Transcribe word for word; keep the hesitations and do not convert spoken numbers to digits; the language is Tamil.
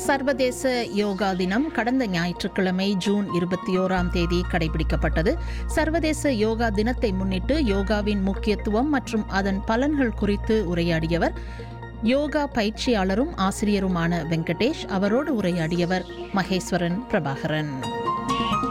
சர்வதேச யோகா தினம் கடந்த ஞாயிற்றுக்கிழமை ஜூன் இருபத்தி ஓராம் தேதி கடைபிடிக்கப்பட்டது. சர்வதேச யோகா தினத்தை முன்னிட்டு யோகாவின் முக்கியத்துவம் மற்றும் அதன் பலன்கள் குறித்து உரையாடியவர் யோகா பயிற்சியாளரும் ஆசிரியருமான வெங்கடேஷ். அவரோடு உரையாடியவர் மகேஸ்வரன் பிரபாகரன்.